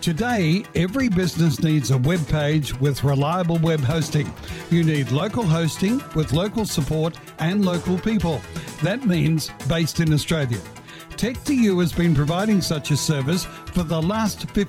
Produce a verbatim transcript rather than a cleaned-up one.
Today, every business needs a web page with reliable web hosting. You need local hosting with local support and local people. That means based in Australia. Tech two U has been providing such a service for the last fifty